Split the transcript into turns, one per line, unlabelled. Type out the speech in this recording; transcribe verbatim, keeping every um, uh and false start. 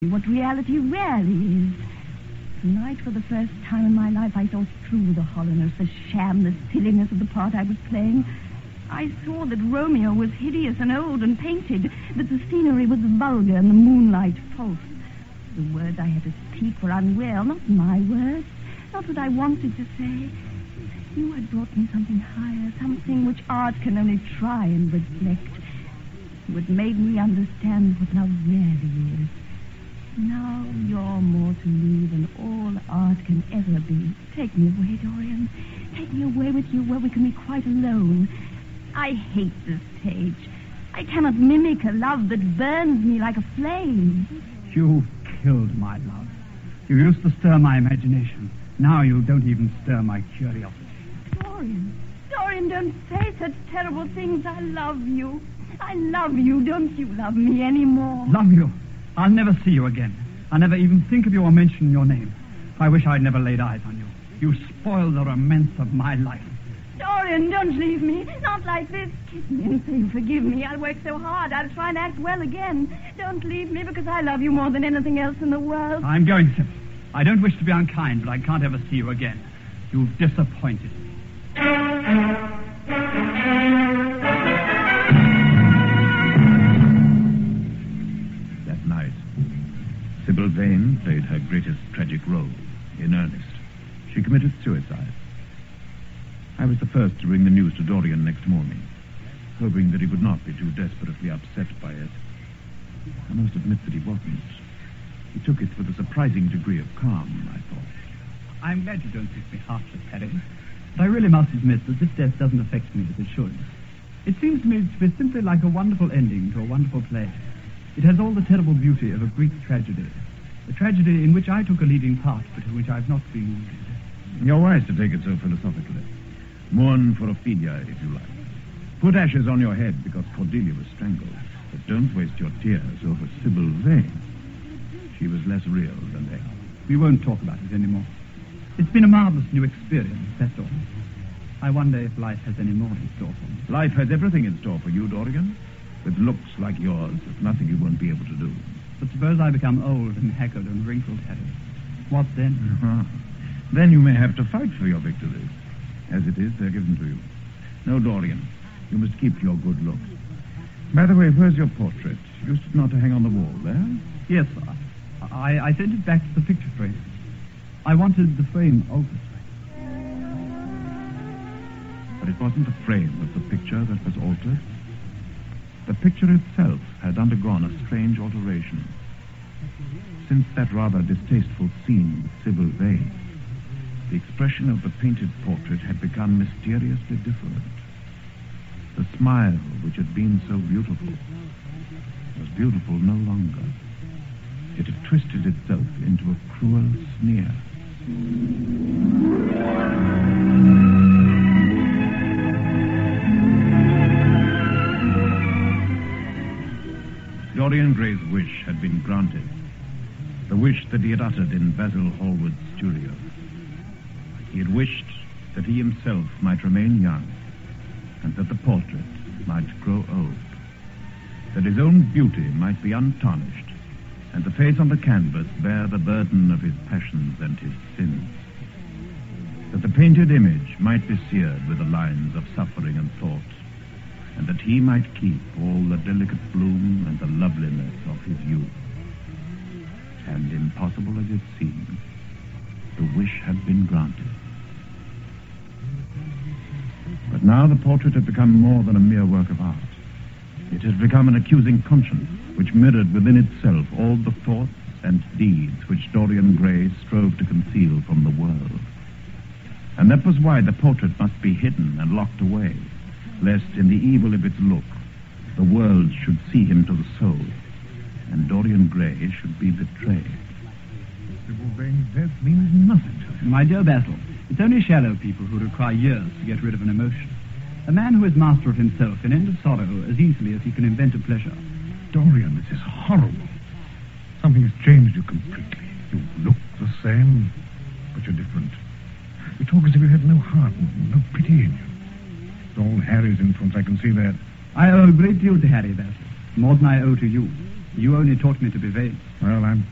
what reality really is. Tonight, for the first time in my life, I saw through the hollowness, the sham, the silliness of the part I was playing. I saw that Romeo was hideous and old and painted, that the scenery was vulgar and the moonlight false. The words I had to speak were unreal, not my words, not what I wanted to say. You had brought me something higher, something which art can only try and reflect. You had made me understand what love really is. Now you're more to me than all art can ever be. Take me away, Dorian. Take me away with you where we can be quite alone. I hate the stage. I cannot mimic a love that burns me like a flame.
You've killed my love. You used to stir my imagination. Now you don't even stir my curiosity.
Dorian, Dorian, don't say such terrible things. I love you. I love you. Don't you love me anymore?
Love you? I'll never see you again. I'll never even think of you or mention your name. I wish I'd never laid eyes on you. You spoiled the romance of my life.
Dorian, don't leave me. Not like this. Kiss me and say you forgive me. I'll work so hard. I'll try and act well again. Don't leave me because I love you more than anything else in the world.
I'm going, Sybil. I don't wish to be unkind, but I can't ever see you again. You've disappointed me.
That night, Sybil Vane played her greatest tragic role, in earnest. She committed suicide. I was the first to bring the news to Dorian next morning, hoping that he would not be too desperately upset by it. I must admit that he wasn't. He took it with a surprising degree of calm, I thought.
I'm glad you don't think me heartless, Harry. But I really must admit that this death doesn't affect me as it should. It seems to me to be simply like a wonderful ending to a wonderful play. It has all the terrible beauty of a Greek tragedy. A tragedy in which I took a leading part, but in which I've not been wounded.
You're wise to take it so philosophically. Mourn for Ophelia, if you like. Put ashes on your head because Cordelia was strangled. But don't waste your tears over Sybil Vane. She was less real than they.
We won't talk about it anymore. It's been a marvelous new experience, that's all. I wonder if life has any more in store for me.
Life has everything in store for you, Dorian. With looks like yours, there's nothing you won't be able to do.
But suppose I become old and haggard and wrinkled, Harry. What then?
Uh-huh. Then you may have to fight for your victories. As it is, they're given to you. No, Dorian, you must keep your good looks. By the way, where's your portrait? Used it not to hang on the wall there?
Yes, sir. I, I sent it back to the picture frame. I wanted the frame altered.
But it wasn't the frame of the picture that was altered. The picture itself had undergone a strange alteration. Since that rather distasteful scene with Sybil Vane, the expression of the painted portrait had become mysteriously different. The smile, which had been so beautiful, was beautiful no longer. It had twisted itself into a cruel sneer. Dorian Gray's wish had been granted. The wish that he had uttered in Basil Hallward's studio. He had wished that he himself might remain young, and that the portrait might grow old. That his own beauty might be untarnished, and the face on the canvas bear the burden of his passions and his sins. That the painted image might be seared with the lines of suffering and thought, and that he might keep all the delicate bloom and the loveliness of his youth. And impossible as it seemed, the wish had been granted. But now the portrait had become more than a mere work of art. It had become an accusing conscience, which mirrored within itself all the thoughts and deeds which Dorian Gray strove to conceal from the world. And that was why the portrait must be hidden and locked away, lest in the evil of its look, the world should see him to the soul, and Dorian Gray should be betrayed.
Sybil Vane's death means nothing to him.
My dear Basil, it's only shallow people who require years to get rid of an emotion. A man who is master of himself can end a sorrow as easily as he can invent a pleasure.
Dorian, this is horrible. Something has changed you completely. You look the same, but you're different. You talk as if you had no heart and no pity in you. It's all Harry's influence, I can see that.
I owe a great deal to Harry, Basil. More than I owe to you. You only taught me to be vain.
Well, I'm